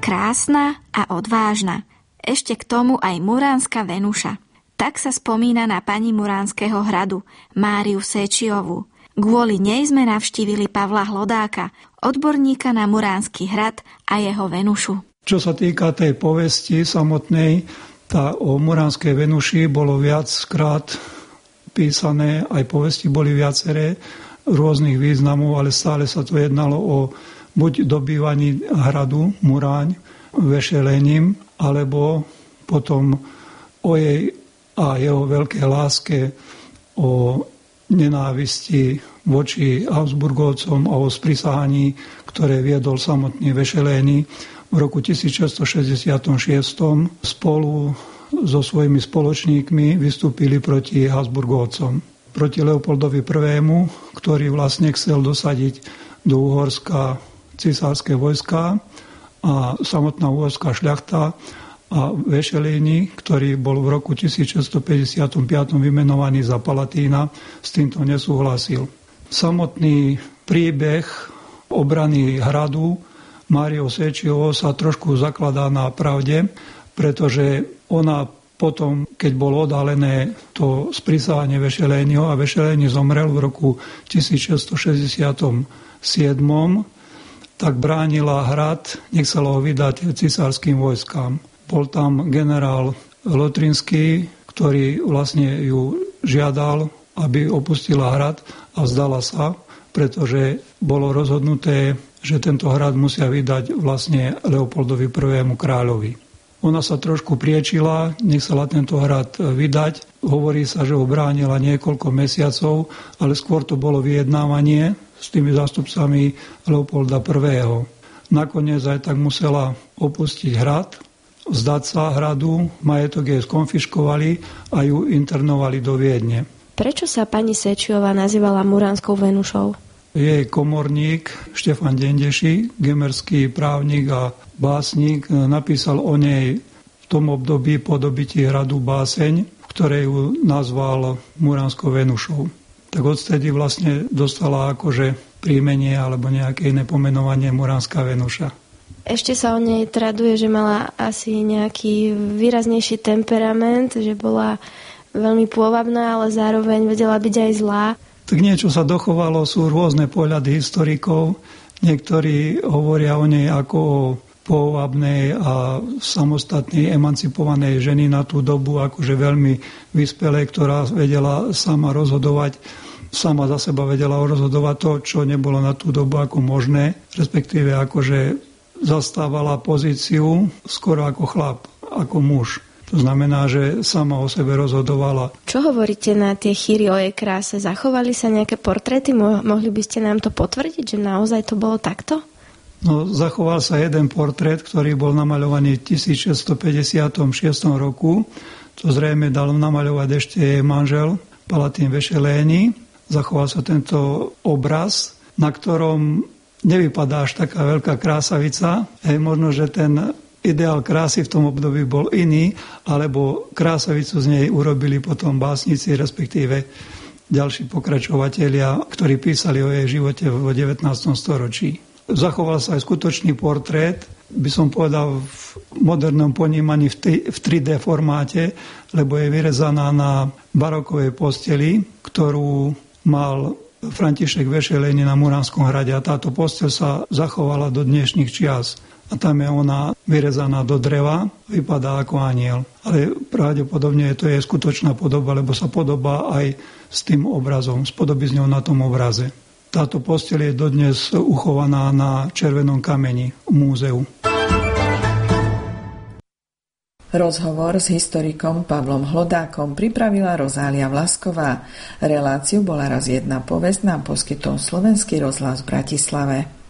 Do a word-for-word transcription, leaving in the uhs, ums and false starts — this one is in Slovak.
krásna a odvážna. Ešte k tomu aj muránska Venuša. Tak sa spomína na pani Muránskeho hradu, Máriu Séčiovu. Kvôli nej sme navštívili Pavla Hlodáka, odborníka na Muránsky hrad a jeho Venušu. Čo sa týka tej povesti samotnej, tá o Muránskej Venuši bolo viackrát písané, aj povesti boli viaceré rôznych významov, ale stále sa to jednalo o buď dobývaní hradu Muráň vešelením, alebo potom o jej a jeho veľkej láske, o nenávisti voči Habsburgovcom a o sprisahaní, ktoré viedol samotný Vešelény v roku tisícšesťstošesťdesiatšesť spolu so svojimi spoločníkmi vystúpili proti Habsburgovcom. Proti Leopoldovi prvému, ktorý vlastne chcel dosadiť do Uhorska cisárske vojska a samotná uhorská šľachta a Vešelény, ktorý bol v roku tisícšesťstopäťdesiatpäť vymenovaný za palatína, s týmto nesúhlasil. Samotný príbeh obrany hradu Máriou Séčiovou sa trošku zakladá na pravde, pretože ona potom, keď bolo odhalené to sprisahanie Vešelényho a Vešelény zomrel v roku tisícšesťstošesťdesiatsedem, tak bránila hrad, nechcela ho vydať cisárskym vojskám. Bol tam generál Lotrinský, ktorý vlastne ju žiadal, aby opustila hrad a vzdala sa, pretože bolo rozhodnuté, že tento hrad musia vydať vlastne Leopoldovi prvému kráľovi. Ona sa trošku priečila, nechcela tento hrad vydať. Hovorí sa, že ho bránila niekoľko mesiacov, ale skôr to bolo vyjednávanie s tými zástupcami Leopolda prvého. Nakoniec aj tak musela opustiť hrad, vzdať sa hradu, majetok jej skonfiškovali a ju internovali do Viedne. Prečo sa pani Séčiová nazývala Muránskou Venušou? Jej komorník Štefan Dendeši, gemerský právnik a básnik, napísal o nej v tom období po dobytí hradu báseň, v ktorej ju nazval Muránskou Venušou. Tak odtedy vlastne dostala akože príjmenie alebo nejaké iné pomenovanie Muránska Venuša. Ešte sa o nej traduje, že mala asi nejaký výraznejší temperament, že bola veľmi pôvabná, ale zároveň vedela byť aj zlá. Tak niečo sa dochovalo, sú rôzne pohľady historikov. Niektorí hovoria o nej ako o pôvabnej a samostatnej, emancipovanej ženy na tú dobu, akože veľmi vyspelej, ktorá vedela sama rozhodovať, sama za seba vedela rozhodovať to, čo nebolo na tú dobu ako možné, respektíve akože zastávala pozíciu skoro ako chlap, ako muž. To znamená, že sama o sebe rozhodovala. Čo hovoríte na tie chýry o jej kráse? Zachovali sa nejaké portréty? Mohli by ste nám to potvrdiť, že naozaj to bolo takto? No, zachoval sa jeden portrét, ktorý bol namaľovaný v tisícšesťstopäťdesiatom šiestom roku. To zrejme dal namaľovať ešte jej manžel, Palatín Vešelény. Zachoval sa tento obraz, na ktorom nevypadá až taká veľká krásavica. Hej, možno, že ten ideál krásy v tom období bol iný, alebo krásavicu z nej urobili potom básnici, respektíve ďalší pokračovatelia, ktorí písali o jej živote v devätnástom storočí. Zachoval sa aj skutočný portrét, by som povedal v modernom ponímaní v tri dé formáte, lebo je vyrezaná na barokovej posteli, ktorú mal František Vešelény na Muránskom hrade a táto posteľ sa zachovala do dnešných čias. A tam je ona vyrezaná do dreva, vypadá ako anjel. Ale pravdepodobne to je skutočná podoba, lebo sa podobá aj s tým obrazom, spodobí s ňou na tom obraze. Táto posteľ je dodnes uchovaná na Červenom kameni v múzeu. Rozhovor s historikom Pavlom Hlodákom pripravila Rozália Vlasková. Reláciu Bola raz jedna povesť nám poskytol Slovenský rozhlas v Bratislave.